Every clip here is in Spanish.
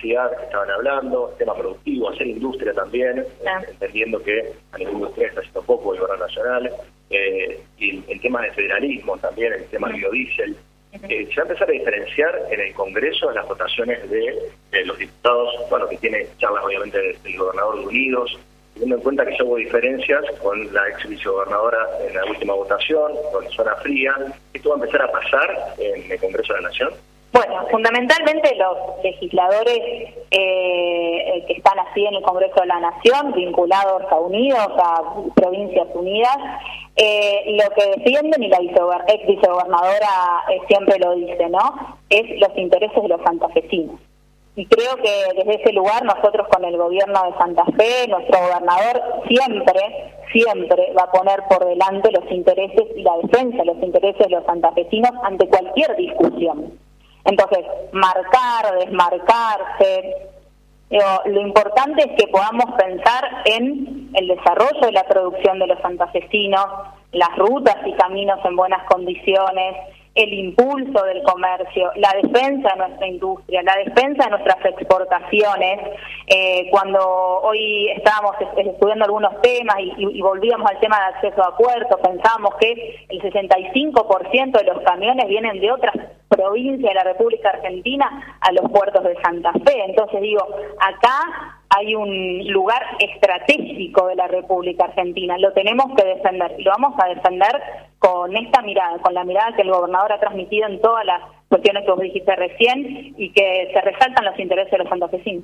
capacidad que estaban hablando, tema productivo, hacer industria también, entendiendo que a nivel industrial está haciendo poco el gobierno nacional, y el tema de federalismo también, el tema biodiesel. Se va a empezar a diferenciar en el Congreso, en las votaciones de los diputados, bueno, que tiene charlas obviamente del gobernador de Unidos, teniendo en cuenta que ya hubo diferencias con la ex vicegobernadora en la última votación, con Zona Fría. ¿Esto va a empezar a pasar en el Congreso de la Nación? Bueno, fundamentalmente los legisladores que están así en el Congreso de la Nación, vinculados a Unidos, a Provincias Unidas, lo que defienden, y la ex vicegobernadora siempre lo dice, ¿no?, es los intereses de los santafesinos. Y creo que desde ese lugar nosotros con el gobierno de Santa Fe, nuestro gobernador siempre va a poner por delante los intereses y la defensa de los intereses de los santafesinos ante cualquier discusión. Entonces, marcar, desmarcarse, lo importante es que podamos pensar en el desarrollo de la producción de los santafesinos, las rutas y caminos en buenas condiciones, el impulso del comercio, la defensa de nuestra industria, la defensa de nuestras exportaciones. Cuando hoy estábamos estudiando algunos temas y volvíamos al tema de acceso a puertos, pensábamos que el 65% de los camiones vienen de otras provincias de la República Argentina a los puertos de Santa Fe. Entonces digo, acá hay un lugar estratégico de la República Argentina, lo tenemos que defender y lo vamos a defender con esta mirada, con la mirada que el gobernador ha transmitido en todas las cuestiones que vos dijiste recién y que se resaltan los intereses de los santafesinos.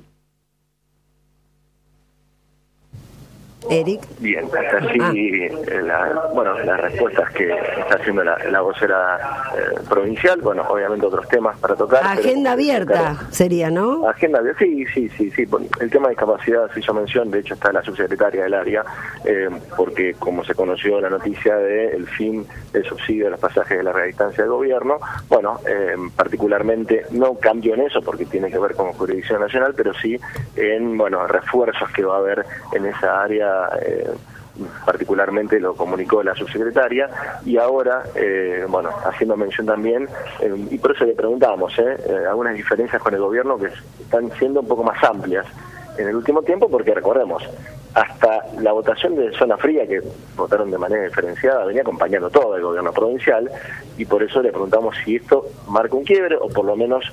Eric. Bien, hasta así las respuestas que está haciendo la vocera provincial, bueno, obviamente otros temas para tocar. Agenda abierta sería, ¿no? Agenda abierta, sí. El tema de discapacidad se hizo mención, de hecho está la subsecretaria del área, porque como se conoció la noticia del fin del subsidio de los pasajes de larga distancia del gobierno, bueno, particularmente no cambió en eso porque tiene que ver con jurisdicción nacional, pero sí en, bueno, refuerzos que va a haber en esa área. Particularmente lo comunicó la subsecretaria y ahora, bueno, haciendo mención también, y por eso le preguntábamos, algunas diferencias con el gobierno que están siendo un poco más amplias en el último tiempo, porque recordemos, hasta la votación de Zona Fría, que votaron de manera diferenciada, venía acompañando todo el gobierno provincial, y por eso le preguntamos si esto marca un quiebre, o por lo menos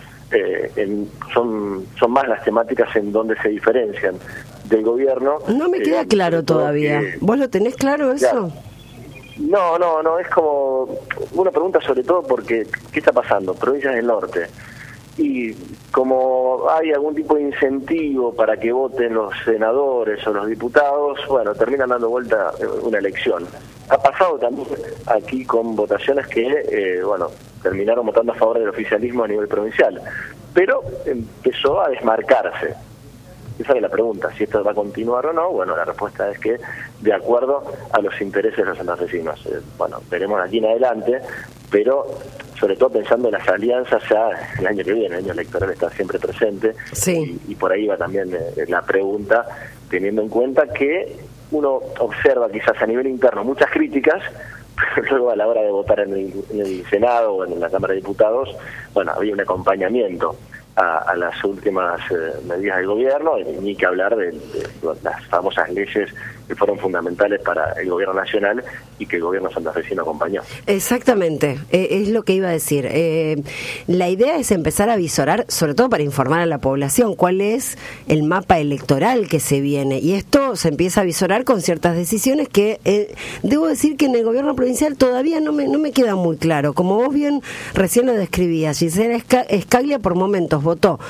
son más las temáticas en donde se diferencian del gobierno. No me queda claro todavía. ¿Vos lo tenés claro eso? No, es como uno pregunta sobre todo porque ¿qué está pasando? Provincias del norte. Y como hay algún tipo de incentivo para que voten los senadores o los diputados, bueno, terminan dando vuelta una elección. Ha pasado también aquí con votaciones que, bueno, terminaron votando a favor del oficialismo a nivel provincial, pero empezó a desmarcarse. Esa es la pregunta, si esto va a continuar o no. Bueno, la respuesta es que de acuerdo a los intereses de los santafesinos. Bueno, veremos aquí en adelante, pero sobre todo pensando en las alianzas ya el año que viene, el año electoral está siempre presente, sí. y por ahí va también la pregunta, teniendo en cuenta que uno observa quizás a nivel interno muchas críticas, pero luego a la hora de votar en el Senado o en la Cámara de Diputados, bueno, había un acompañamiento a las últimas medidas del gobierno, ni que hablar de las famosas leyes que fueron fundamentales para el gobierno nacional y que el gobierno santafesino acompañó. Exactamente, es lo que iba a decir. La idea es empezar a visorar, sobre todo para informar a la población, cuál es el mapa electoral que se viene, y esto se empieza a visorar con ciertas decisiones que debo decir que en el gobierno provincial todavía no me queda muy claro. Como vos bien recién lo describías, Gisela Scaglia por momentos votó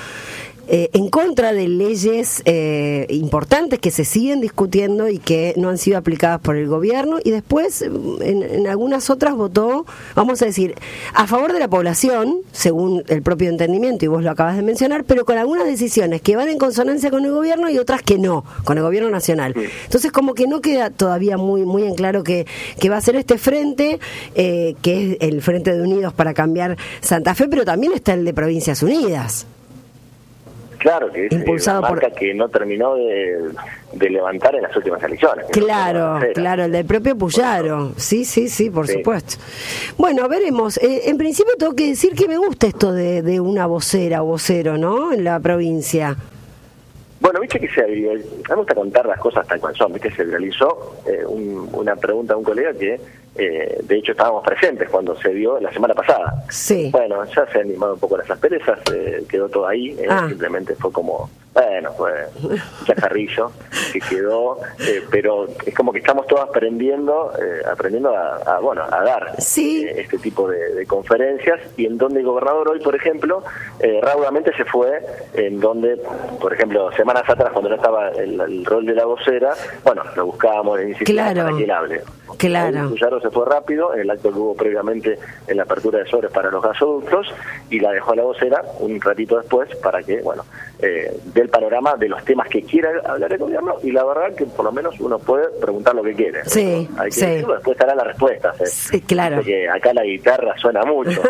en contra de leyes importantes que se siguen discutiendo y que no han sido aplicadas por el gobierno, y después en algunas otras votó, vamos a decir, a favor de la población, según el propio entendimiento, y vos lo acabas de mencionar, pero con algunas decisiones que van en consonancia con el gobierno y otras que no, con el gobierno nacional. Entonces como que no queda todavía muy en claro que va a ser este frente, que es el Frente de Unidos para Cambiar Santa Fe, pero también está el de Provincias Unidas. Claro, que es impulsado una marca por... que no terminó de levantar en las últimas elecciones. Claro, el del propio Puyaro. Sí, por supuesto. Bueno, veremos. En principio tengo que decir que me gusta esto de una vocera o vocero, ¿no? En la provincia. Bueno, viste que me gusta contar las cosas tal cual son. Viste, se viralizó una pregunta de un colega que, de hecho, estábamos presentes cuando se dio la semana pasada. Sí. Bueno, ya se han animado un poco las asperezas, quedó todo ahí. Simplemente fue como, fue un chacarrillo que quedó, pero es como que estamos todos aprendiendo a dar este tipo de conferencias, y en donde el gobernador hoy, por ejemplo, raudamente se fue, en donde, por ejemplo, semanas atrás, cuando no estaba el rol de la vocera, bueno, lo buscábamos, insistíamos para que él hable. Claro. Puyaro se fue rápido en el acto que hubo previamente en la apertura de sobres para los gasoductos, y la dejó a la vocera un ratito después para que, dé el panorama de los temas que quiera hablar el gobierno, y la verdad que por lo menos uno puede preguntar lo que quiere. Sí, hay que decirlo, después estarán las respuestas. Sí, claro. Porque acá la guitarra suena mucho.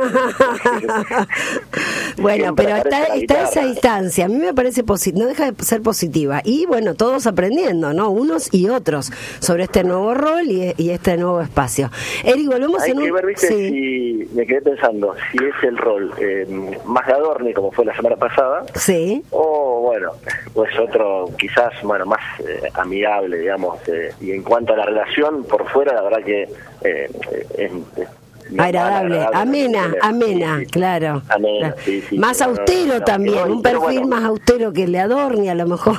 Bueno, pero está esa distancia. A mí me parece no deja de ser positiva. Y bueno, todos aprendiendo, ¿no? Unos y otros sobre este nuevo rol y este nuevo espacio. Eric, volvemos hay que ver, ¿viste? Si me quedé pensando si es el rol más de Adorni, como fue la semana pasada, o pues otro quizás más amigable, digamos, y en cuanto a la relación por fuera, la verdad que es agradable, amena, claro. Amena, sí, más austero también, un perfil más austero que el de Adorni, a lo mejor.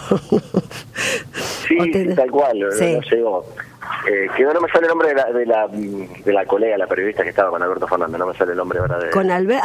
Sí, tal cual, no llegó. Que no me sale el nombre de la colega, la periodista que estaba con Alberto Fernández, no me sale el nombre ahora de... Con Alberto...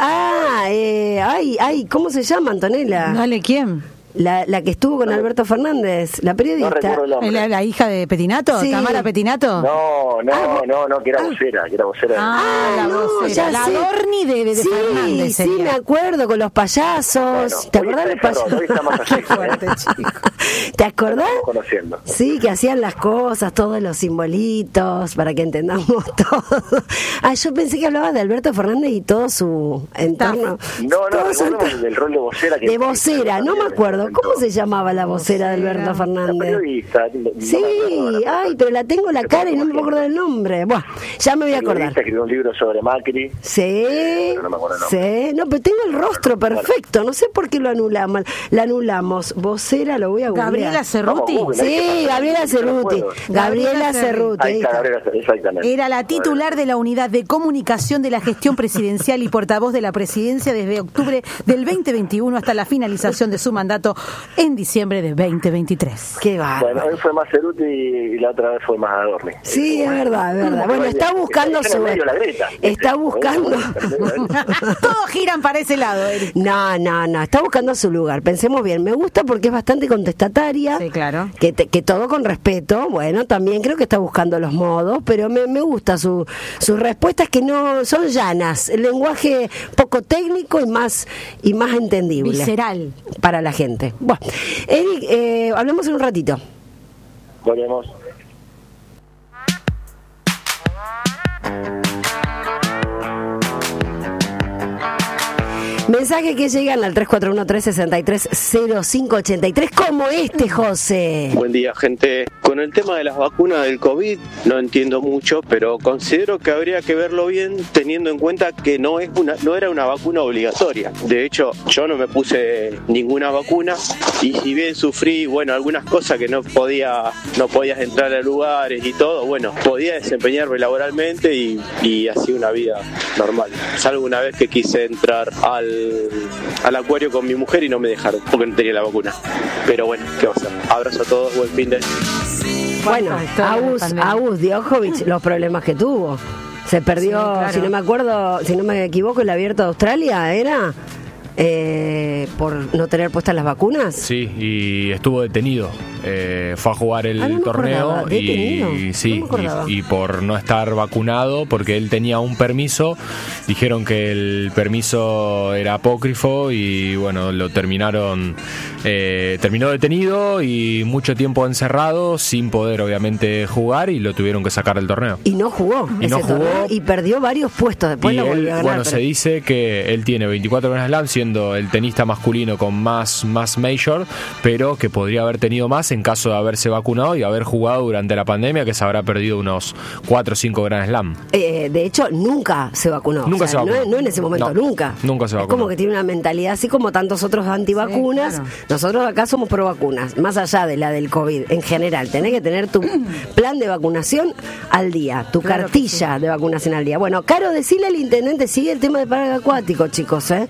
¿cómo se llama, Antonella? Dale, ¿quién? La que estuvo con Alberto Fernández, la periodista. No ¿La hija de Petinato? Sí. ¿Tamara Petinato? No, que era vocera. La vocera. La Adorni de Fernández. Sí, me acuerdo, con los payasos. ¿Te acordás de los payasos? ¿Te acordás? Conociendo. Sí, que hacían las cosas, todos los simbolitos, para que entendamos todo. Yo pensé que hablabas de Alberto Fernández y todo su entorno. No, del rol de vocera. De vocera, no me acuerdo. ¿Cómo se llamaba la vocera de Alberto Fernández? La periodista. Sí, pero la tengo en la cara y no me puedo acordar el nombre. Bueno, ya me voy a acordar. Escribió un libro sobre Macri. Sí, pero no me acuerdo el nombre. No, pero tengo el rostro perfecto. No sé por qué lo anulamos. La anulamos. Vocera, lo voy a googlear. Gabriela Cerruti. Sí, Gabriela Cerruti. Gabriela Cerruti. Ahí está, Gabriela, exactamente. Era la titular de la unidad de comunicación de la gestión presidencial y portavoz de la presidencia desde octubre del 2021 hasta la finalización de su mandato en diciembre de 2023. Qué bárbaro. Bueno, hoy fue más Cerruti y la otra vez fue más Adorni. Sí, es verdad. Bueno, está buscando su... Está buscando... Todos giran para ese lado, Eric. No, está buscando su lugar. Pensemos bien. Me gusta porque es bastante contestataria. Sí, claro. Que todo con respeto. Bueno, también creo que está buscando los modos, pero me gusta sus respuestas, que no son llanas. El lenguaje poco técnico y más entendible. Visceral. Para la gente. Bueno, Eric, hablemos en un ratito. Volvemos. Mensaje que llegan al 341-363-0583, como este, José. Buen día, gente. Con el tema de las vacunas del COVID no entiendo mucho, pero considero que habría que verlo bien, teniendo en cuenta que no era una vacuna obligatoria. De hecho, yo no me puse ninguna vacuna, y si bien sufrí, algunas cosas que no podías entrar a lugares y todo, podía desempeñarme laboralmente y así una vida normal. Salvo una vez que quise entrar al acuario con mi mujer y no me dejaron porque no tenía la vacuna. Pero ¿qué va a hacer? Abrazo a todos, buen fin de... Bueno, Agus Djokovic, los problemas que tuvo. Se perdió, sí, claro. si no me equivoco, el Abierto de Australia, ¿era? Por no tener puestas las vacunas. Sí, y estuvo detenido. Fue a jugar el torneo y por no estar vacunado, porque él tenía un permiso, dijeron que el permiso era apócrifo y lo terminó detenido y mucho tiempo encerrado sin poder obviamente jugar, y lo tuvieron que sacar del torneo. Y no jugó torneo y perdió varios puestos. Después y lo volvió a ganar. Se dice que él tiene 24 Grand Slam, siendo el tenista masculino con más major, pero que podría haber tenido más en caso de haberse vacunado y haber jugado durante la pandemia, que se habrá perdido unos 4 o 5 Grand Slam. De hecho, nunca se vacunó. Nunca se vacunó. No en ese momento, nunca se vacunó. Es como que tiene una mentalidad así como tantos otros antivacunas. Sí, claro. Nosotros acá somos pro vacunas, más allá de la del COVID. En general, tenés que tener tu plan de vacunación al día, tu cartilla de vacunación al día. Bueno, Caro, decirle al intendente, sigue el tema del parque acuático, chicos, El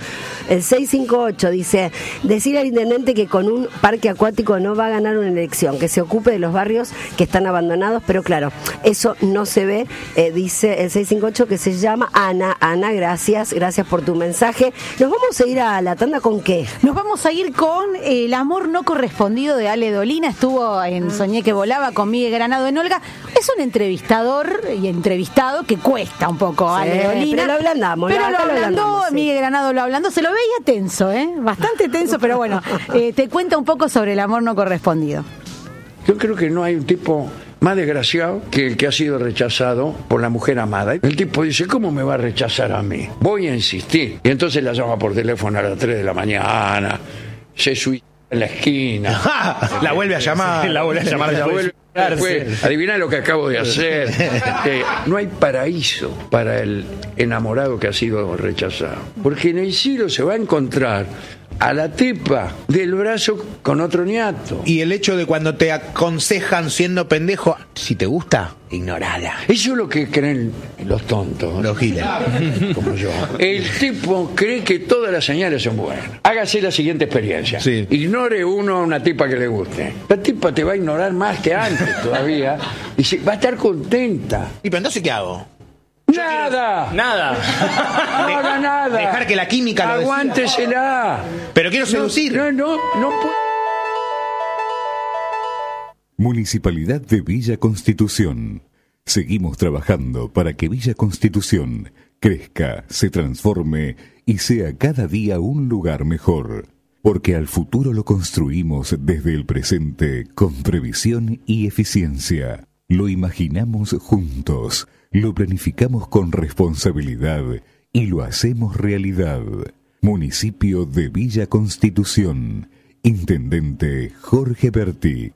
658 dice, decirle al intendente que con un parque acuático no va a ganar una elección, que se ocupe de los barrios que están abandonados, pero claro, eso no se ve, dice el 658, que se llama Ana. Ana, gracias por tu mensaje. Nos vamos a ir a la tanda, ¿con qué? Nos vamos a ir con El amor no correspondido de Ale Dolina. Estuvo en Soñé que volaba con Miguel Granado en Olga. Es un entrevistador y entrevistado que cuesta un poco, sí, Ale Dolina. Pero lo ablandamos. Pero lo ablandó, sí. Miguel Granado lo ablandó. Se lo veía tenso, bastante tenso, pero bueno, te cuenta un poco sobre el amor no correspondido. Yo creo que no hay un tipo más desgraciado que el que ha sido rechazado por la mujer amada. El tipo dice, ¿cómo me va a rechazar a mí? Voy a insistir. Y entonces la llama por teléfono a las 3 de la mañana, se suicida en la esquina. La vuelve a llamar. La vuelve a llamar. Después, adivina lo que acabo de hacer. No hay paraíso para el enamorado que ha sido rechazado. Porque en el cielo se va a encontrar a la tipa del brazo con otro ñato. Y el hecho de cuando te aconsejan siendo pendejo, si te gusta, ignorala. Eso es lo que creen los tontos. Los giles. Como yo. El tipo cree que todas las señales son buenas. Hágase la siguiente experiencia. Sí. Ignore uno a una tipa que le guste. La tipa te va a ignorar más que antes todavía. Y va a estar contenta. ¿Y pero entonces qué hago? Nada. No haga nada. Dejar que la química lo aguántesela. Pero quiero seducir. No puedo. Municipalidad de Villa Constitución. Seguimos trabajando para que Villa Constitución crezca, se transforme y sea cada día un lugar mejor. Porque al futuro lo construimos desde el presente con previsión y eficiencia. Lo imaginamos juntos. Lo planificamos con responsabilidad y lo hacemos realidad. Municipio de Villa Constitución. Intendente Jorge Berti.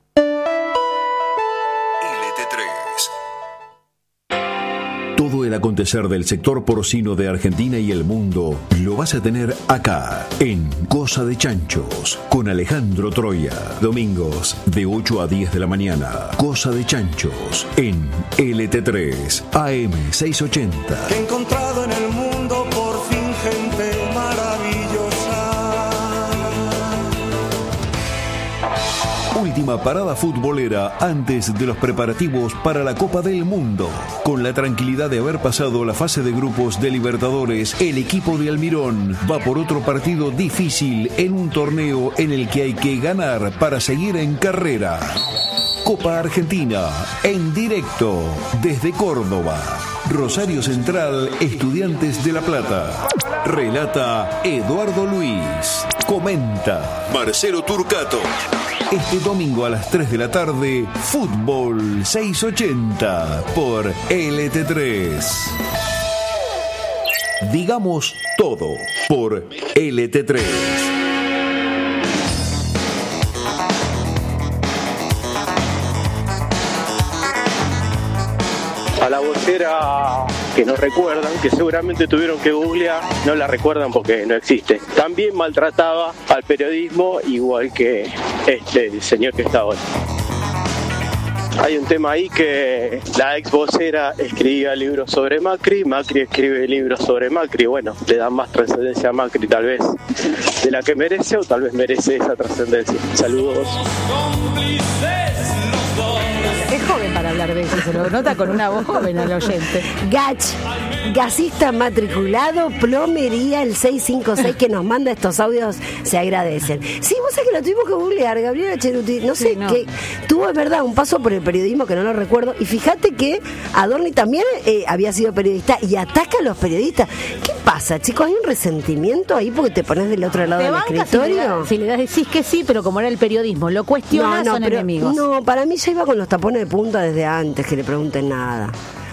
Todo el acontecer del sector porcino de Argentina y el mundo lo vas a tener acá, en Cosa de Chanchos, con Alejandro Troya. Domingos, de 8 a 10 de la mañana. Cosa de Chanchos, en LT3, AM 680. He encontrado en el mundo por fin gente maravillosa. Última parada futbolera antes de los preparativos para la Copa del Mundo. Con la tranquilidad de haber pasado la fase de grupos de Libertadores, el equipo de Almirón va por otro partido difícil en un torneo en el que hay que ganar para seguir en carrera. Copa Argentina, en directo desde Córdoba. Rosario Central, Estudiantes de La Plata. Relata Eduardo Luis. Comenta Marcelo Turcato. Este domingo a las 3 de la tarde, Fútbol 680 por LT3. Digamos todo por LT3. A la vocera que no recuerdan, que seguramente tuvieron que googlear, no la recuerdan porque no existe. También maltrataba al periodismo igual que el señor que está hoy. Hay un tema ahí que la ex vocera escribía libros sobre Macri, Macri escribe libros sobre Macri, bueno, le dan más trascendencia a Macri tal vez de la que merece o tal vez merece esa trascendencia. Saludos. Es joven para hablar de eso, se lo nota con una voz joven al oyente. Gasista matriculado, plomería, el 656 que nos manda estos audios, se agradecen. Sí, vos sabés que lo tuvimos que googlear, Gabriela Cheruti, no sé, que tuvo, es verdad, un paso por el periodismo que no lo recuerdo, y fíjate que Adorni también había sido periodista y ataca a los periodistas. ¿Qué pasa, chicos? ¿Hay un resentimiento ahí porque te pones del otro lado del escritorio? Si le das, decís que sí, pero como era el periodismo, lo cuestionas, son enemigos. No, para mí ya iba con los tapones de punta desde antes que le pregunten nada.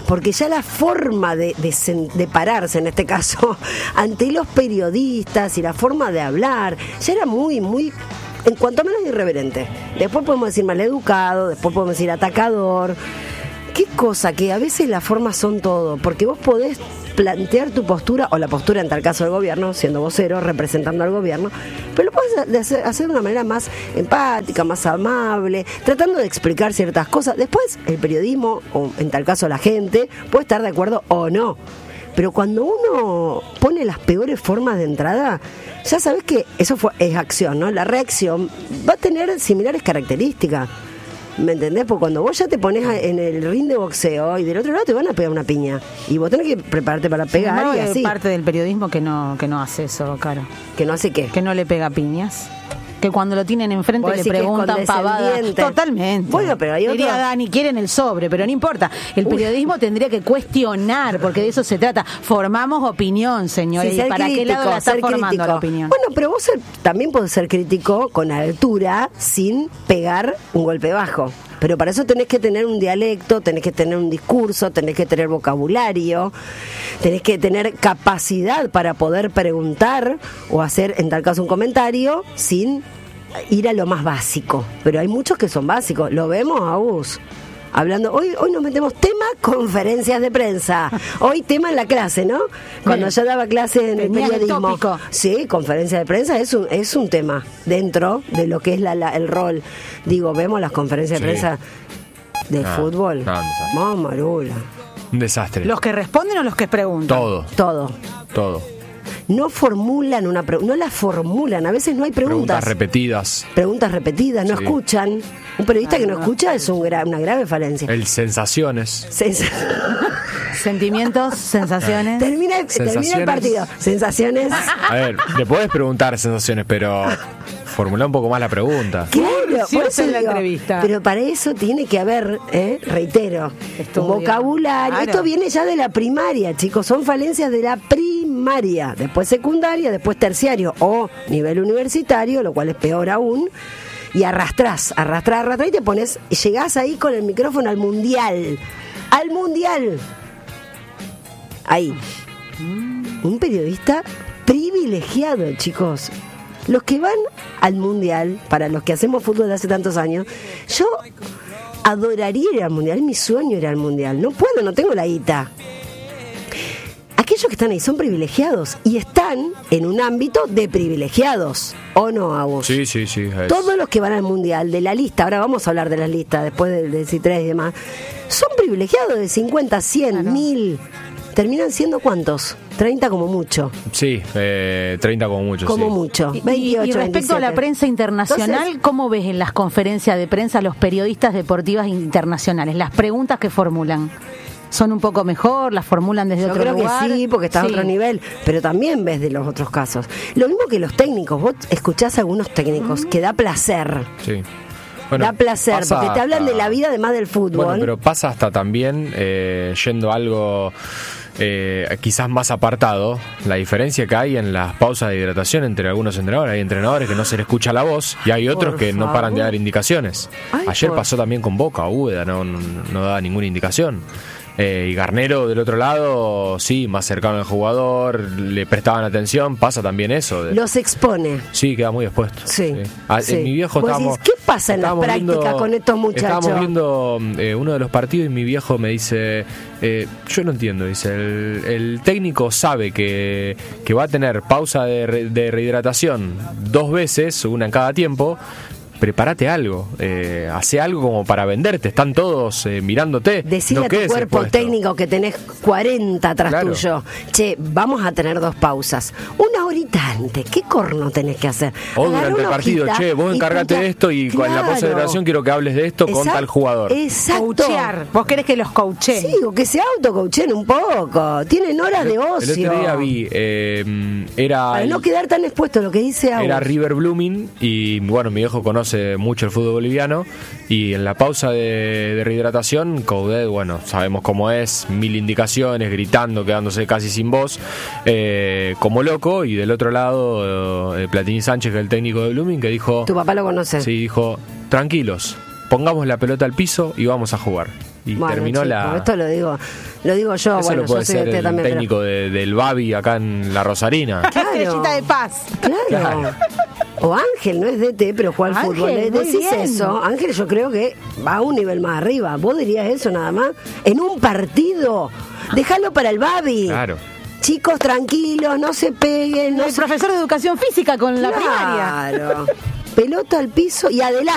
porque ya la forma de pararse, en este caso, ante los periodistas y la forma de hablar, ya era muy, muy, en cuanto menos irreverente. Después podemos decir maleducado, después podemos decir atacador. Qué cosa que a veces las formas son todo, porque vos podés plantear tu postura, o la postura en tal caso del gobierno, siendo vocero, representando al gobierno, pero lo puedes hacer de una manera más empática, más amable, tratando de explicar ciertas cosas. Después el periodismo, o en tal caso la gente, puede estar de acuerdo o no, pero cuando uno pone las peores formas de entrada, ya sabes que eso es acción, ¿no? La reacción va a tener similares características. ¿Me entendés? Porque cuando vos ya te pones en el ring de boxeo y del otro lado te van a pegar una piña y vos tenés que prepararte para pegar. No, y así. hay parte del periodismo que no hace eso, Caro. ¿Que no hace qué? Que no le pega piñas. Que cuando lo tienen enfrente le preguntan pavadas. Totalmente. Bueno, pero hay diría Dani, quieren el sobre, pero no importa. El periodismo tendría que cuestionar, porque de eso se trata. Formamos opinión, señores. Sí, ¿Y para qué lado la está formando la opinión? Bueno, pero vos también podés ser crítico con altura sin pegar un golpe bajo. Pero para eso tenés que tener un dialecto, tenés que tener un discurso, tenés que tener vocabulario, tenés que tener capacidad para poder preguntar o hacer, en tal caso, un comentario sin ir a lo más básico. Pero hay muchos que son básicos. Lo vemos, Agus. Hablando, hoy nos metemos tema conferencias de prensa. Hoy tema en la clase, ¿no? Cuando yo daba clase en el periodismo. Sí, conferencia de prensa es un tema dentro de lo que es el rol. Digo, vemos las conferencias de prensa de fútbol. Marula. Un desastre. ¿Los que responden o los que preguntan? Todo. No formulan no la formulan, a veces no hay preguntas. Preguntas repetidas, no escuchan. Un periodista que no escucha es una grave falencia. Sensaciones. Sentimientos, sensaciones. Termina el partido. Sensaciones. A ver, le podés preguntar sensaciones, pero formula un poco más la pregunta. Claro, por eso en la entrevista. Pero para eso tiene que haber, reitero, un vocabulario. Claro. Esto viene ya de la primaria, chicos. Son falencias de la primaria. Después secundaria, después terciario o nivel universitario, lo cual es peor aún. Y arrastrás y te pones, y llegás ahí con el micrófono al mundial. Ahí. Un periodista privilegiado, chicos. Los que van al mundial, para los que hacemos fútbol de hace tantos años, yo adoraría ir al mundial, mi sueño ir al mundial. No puedo, no tengo la guita. Aquellos que están ahí son privilegiados y están en un ámbito de privilegiados, ¿o no, Agus? Sí. Todos los que van al mundial de la lista, ahora vamos a hablar de las listas después del C3 y demás, son privilegiados de 50, 100, 1000. ¿Terminan siendo cuántos? 30 como mucho. Sí, 30 como mucho. Como mucho. 28, y respecto 27. A la prensa internacional, entonces, ¿cómo ves en las conferencias de prensa los periodistas deportivas internacionales? Las preguntas que formulan. ¿Son un poco mejor? ¿Las formulan desde otro lugar? Yo creo que sí, porque está a otro nivel, pero también ves de los otros casos. Lo mismo que los técnicos, vos escuchás a algunos técnicos que da placer. Sí. Bueno, da placer, porque te hablan de la vida además del fútbol. Bueno, pero pasa hasta también, yendo a algo quizás más apartado, la diferencia que hay en las pausas de hidratación entre algunos entrenadores. Hay entrenadores que no se les escucha la voz y hay otros que no paran de dar indicaciones. Ayer pasó también con Boca, Úbeda no daba ninguna indicación. Y Garnero del otro lado, sí, más cercano al jugador, le prestaban atención, pasa también eso. Los expone. Sí, queda muy expuesto. Sí. En mi viejo estábamos... ¿Qué pasa en la práctica con estos muchachos? Estábamos viendo uno de los partidos y mi viejo me dice, yo no entiendo, dice, el técnico sabe que va a tener pausa de rehidratación 2 veces, una en cada tiempo. Prepárate algo, hace algo como para venderte, están todos mirándote. Decirle a tu cuerpo técnico que tenés 40 atrás tuyo, che, vamos a tener 2 pausas, 1 horita antes, ¿qué corno tenés que hacer? O durante el partido, che, vos encargate de esto y con la pausa de grabación quiero que hables de esto con tal jugador. Exacto. Coachear. Vos querés que los coacheen. Sí, o que se autocoachen un poco, tienen horas de ocio. El otro día vi, era... Para no quedar tan expuesto a lo que dice Agus. Era River Blooming y bueno, mi viejo conoce mucho el fútbol boliviano y en la pausa de rehidratación Coudet, bueno, sabemos cómo es, 1000 indicaciones, gritando, quedándose casi sin voz, como loco, y del otro lado Platini Sánchez, que es el técnico de Blooming, que dijo... ¿Tu papá lo conoce? Sí, dijo, tranquilos, pongamos la pelota al piso y vamos a jugar. Y bueno, terminó chico, esto lo digo yo. Eso bueno, lo puede yo soy ser de T el también. técnico del Babi acá en La Rosarina. Estrellita de Paz. Claro. O Ángel, no es DT, pero juega al Ángel, fútbol. muy Decís bien. eso, Ángel, yo creo que va a un nivel más arriba. ¿Vos dirías eso nada más? En un partido, déjalo para el Babi. Claro. Chicos, tranquilos, no se peguen. El profesor de educación física con la primaria. Claro. Pelota al piso y adelante.